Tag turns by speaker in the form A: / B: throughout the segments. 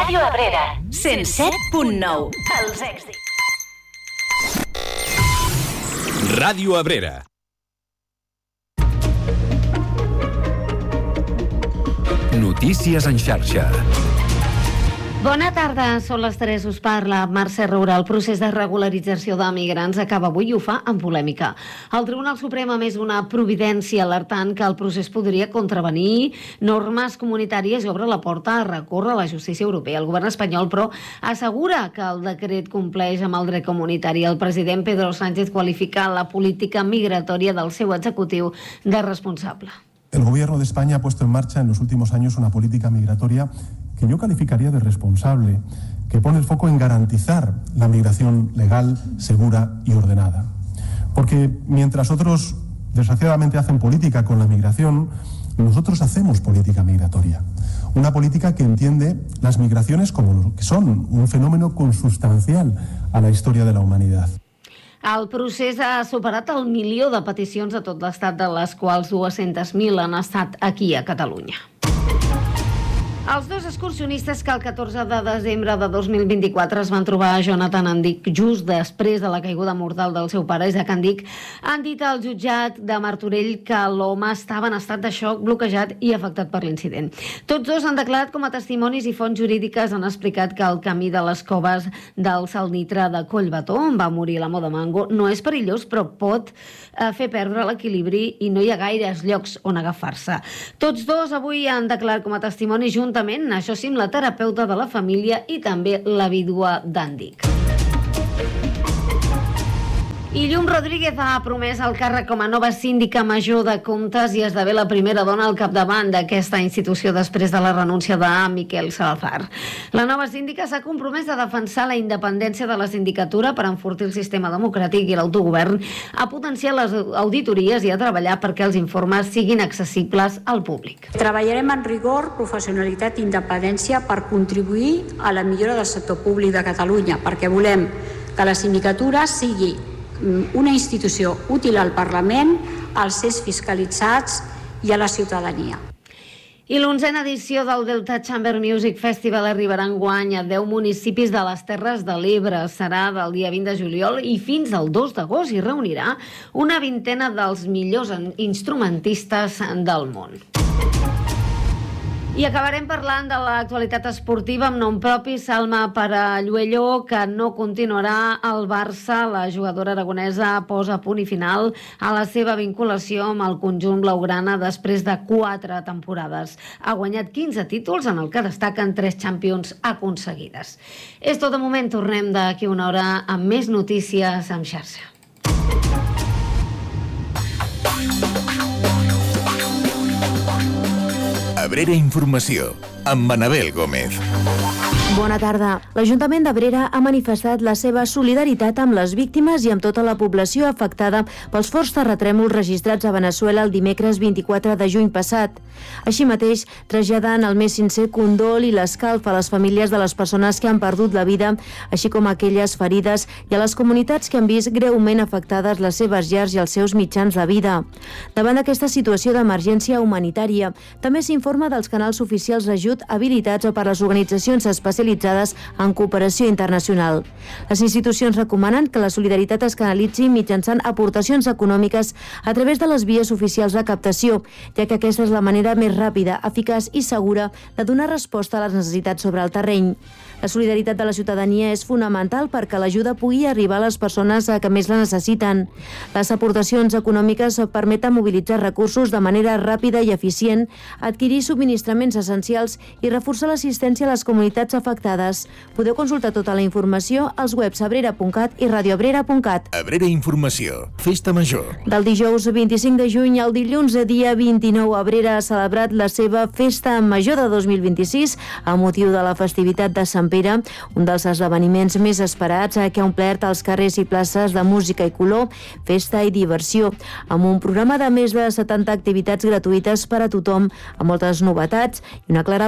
A: Ràdio Abrera, 107.9. Els èxits.
B: Ràdio Abrera. Notícies en xarxa.
C: Bona tarda, són les 3, us parla Mercè Roura. El procés de regularització de migrants acaba avui i ho fa amb polèmica. El Tribunal Suprem ha emès una providència alertant que el procés podria contravenir normes comunitàries i obre la porta a recórrer a la justícia europea. El govern espanyol, però, assegura que el decret compleix amb el dret comunitari. El president Pedro Sánchez qualifica la política migratòria del seu executiu de responsable.
D: El gobierno de España ha puesto en marcha en los últimos años una política migratoria que yo calificaría de responsable, que pone el foco en garantizar la migración legal, segura y ordenada. Porque mientras otros, desgraciadamente, hacen política con la migración, nosotros hacemos política migratoria. Una política que entiende las migraciones como lo que son, un fenómeno consustancial a la historia de la humanidad.
C: El procés ha superat el 1.000.000 de peticions a tot l'estat, de les quals 200.000 han estat aquí a Catalunya. Els dos excursionistes que el 14 de desembre de 2024 es van trobar a Jonathan Andic just després de la caiguda mortal del seu pare, Isaac Andic, han dit al jutjat de Martorell que l'home estava en estat de xoc, bloquejat i afectat per l'incident. Tots dos han declarat com a testimonis i fonts jurídiques han explicat que el camí de les coves del Salnitre de Collbató, on va morir l'amo de Mango, no és perillós, però pot fer perdre l'equilibri i no hi ha gaires llocs on agafar-se. Tots dos avui han declarat com a testimonis juntament, això sí, amb la terapeuta de la família i també la vídua d'Andic. I Llum Rodríguez ha promès el càrrec com a nova síndica major de comptes i esdevé la primera dona al capdavant d'aquesta institució després de la renúncia de Miquel Salazar. La nova síndica s'ha compromès a defensar la independència de la sindicatura per enfortir el sistema democràtic i l'autogovern, a potenciar les auditories i a treballar perquè els informes siguin accessibles al públic.
E: Treballarem en rigor, professionalitat i independència per contribuir a la millora del sector públic de Catalunya, perquè volem que la sindicatura sigui una institució útil al Parlament, als ens fiscalitzats i a la ciutadania.
C: I l'11a edició del Delta Chamber Music Festival arribarà enguany a 10 municipis de les Terres de l'Ebre. Serà del dia 20 de juliol i fins al 2 d'agost i reunirà una vintena dels millors instrumentistes del món. I acabarem parlant de l'actualitat esportiva amb nom propi. Salma Paralluelo, que no continuarà al Barça. La jugadora aragonesa posa punt i final a la seva vinculació amb el conjunt blaugrana després de 4 temporades. Ha guanyat 15 títols, en el que destaquen 3 Champions aconseguides. És tot de moment, tornem d'aquí una hora amb més notícies en xarxa.
B: Abrera Informació, amb Anabel Gómez.
F: Bona tarda. L'Ajuntament d'Abrera ha manifestat la seva solidaritat amb les víctimes i amb tota la població afectada pels forts terratrèmols registrats a Veneçuela el dimecres 24 de juny passat. Així mateix, traslladen el més sincer condol i l'escalf a les famílies de les persones que han perdut la vida, així com a aquelles ferides i a les comunitats que han vist greument afectades les seves llars i els seus mitjans de vida. Davant d'aquesta situació d'emergència humanitària, també s'informa dels canals oficials d'ajut habilitats per les organitzacions especialitzades en cooperació internacional. Les institucions recomanen que la solidaritat es canalitzi mitjançant aportacions econòmiques a través de les vies oficials de captació, ja que aquesta és la manera més ràpida, eficaç i segura de donar resposta a les necessitats sobre el terreny. La solidaritat de la ciutadania és fonamental perquè l'ajuda pugui arribar a les persones que més la necessiten. Les aportacions econòmiques permeten mobilitzar recursos de manera ràpida i eficient, adquirir subministraments essencials i reforçar l'assistència a les comunitats afectades. Podeu consultar tota la informació als webs abrera.cat i radioabrera.cat.
B: Abrera Informació, Festa Major.
F: Del dijous 25 de juny al dilluns dia 29, Abrera ha celebrat la seva Festa Major de 2026 a motiu de la festivitat de Sant Pere, un dels esdeveniments més esperats que ha omplert els carrers i places de música i color, festa i diversió, amb un programa de més de 70 activitats gratuïtes per a tothom, amb moltes novetats i una clara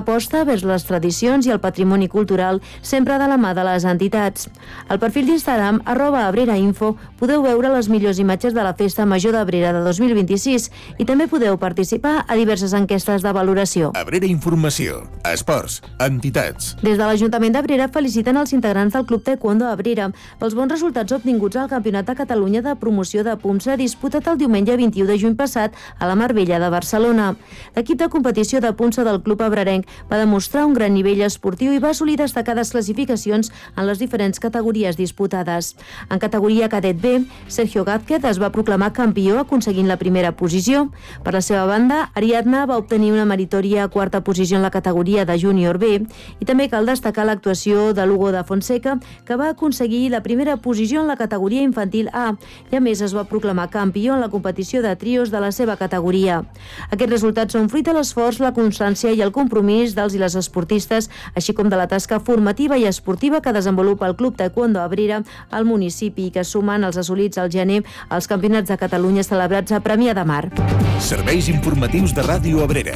F: aposta vers les tradicions i el patrimoni cultural, sempre de la mà de les entitats. Al perfil d'Instagram, @abrerainfo, podeu veure les millors imatges de la Festa Major d'Abrera de 2026 i també podeu participar a diverses enquestes de valoració.
B: Abrera Informació, esports, entitats.
F: Des de l'Ajuntament d'Abrera feliciten els integrants del Club Taekwondo Abrera pels bons resultats obtinguts al Campionat de Catalunya de promoció de PUMSA disputat el diumenge 21 de juny passat a la Mar Bella de Barcelona. L'equip de competició de PUMSA del Club Abrerenc va demostrar un gran nivell esportiu i va assolir destacades classificacions en les diferents categories disputades. En categoria cadet B, Sergio Gázquez es va proclamar campió aconseguint la primera posició. Per la seva banda, Ariadna va obtenir una meritòria quarta posició en la categoria de júnior B i també cal destacar l'actuació de Lugo de Fonseca, que va aconseguir la primera posició en la categoria infantil A i a més es va proclamar campió en la competició de trios de la seva categoria. Aquests resultats són fruit de l'esforç, la constància i el compromís dels i les esportistes, així com de la tasca formativa i esportiva que desenvolupa el Club Taekwondo Abrera al municipi i que sumen els assolits al gener als Campionats de Catalunya celebrats a Premià de Mar.
B: Serveis informatius de Ràdio Abrera.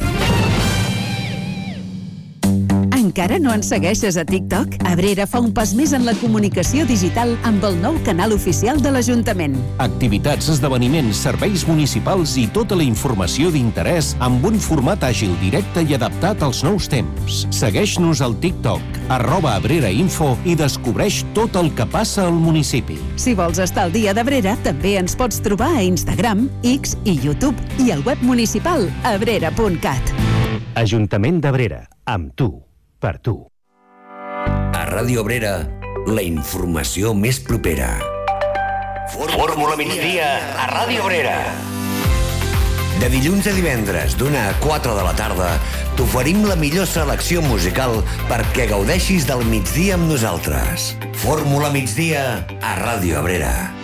G: Encara no ens segueixes a TikTok? Abrera fa un pas més en la comunicació digital amb el nou canal oficial de l'Ajuntament.
H: Activitats, esdeveniments, serveis municipals i tota la informació d'interès amb un format àgil, directe i adaptat als nous temps. Segueix-nos al TikTok, @abrerainfo i descobreix tot el que passa al municipi.
G: Si vols estar al dia d'Abrera, també ens pots trobar a Instagram, X i YouTube i al web municipal abrera.cat.
I: Ajuntament d'Abrera, amb tu. Per tu.
J: A Ràdio Abrera, la informació més propera.
K: Fórmula migdia a Ràdio Abrera.
J: De dilluns a divendres, d'1 a 4 de la tarda, t'oferim la millor selecció musical perquè gaudeixis del migdia amb nosaltres. Fórmula migdia a Ràdio Abrera.